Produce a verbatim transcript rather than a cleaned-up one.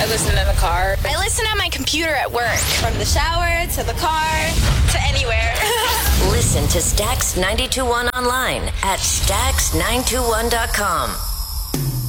I listen in the car. I listen on my computer at work. From the shower to the car to anywhere. Listen to Stax ninety-two point one online at stax nine two one dot com.